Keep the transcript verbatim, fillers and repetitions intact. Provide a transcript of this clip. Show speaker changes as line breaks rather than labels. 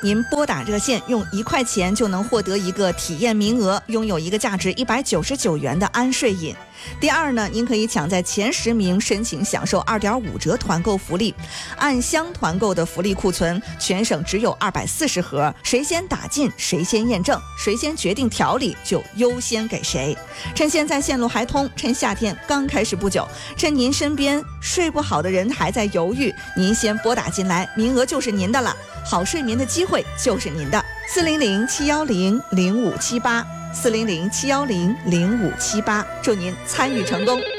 您拨打热线用一块钱就能获得一个体验名额，拥有一个价值一百九十九元的安睡饮。第二呢，您可以抢在前十名申请享受二点五折团购福利，按箱团购的福利库存，全省只有二百四十盒，谁先打进谁先验证，谁先决定调理就优先给谁。趁现在线路还通，趁夏天刚开始不久，趁您身边睡不好的人还在犹豫，您先拨打进来，名额就是您的了，好睡眠的机会就是您的。四零零七幺零零五七八。四零零七幺零零五七八，祝您参与成功。